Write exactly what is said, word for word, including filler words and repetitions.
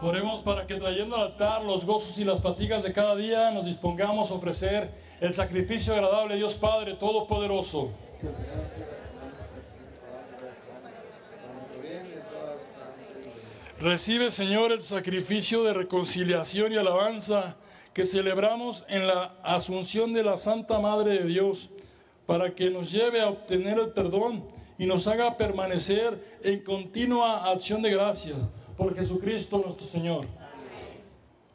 Oremos para que trayendo al altar los gozos y las fatigas de cada día nos dispongamos a ofrecer el sacrificio agradable a Dios Padre Todopoderoso. Recibe, Señor, el sacrificio de reconciliación y alabanza que celebramos en la asunción de la Santa Madre de Dios, para que nos lleve a obtener el perdón y nos haga permanecer en continua acción de gracias por Jesucristo nuestro Señor.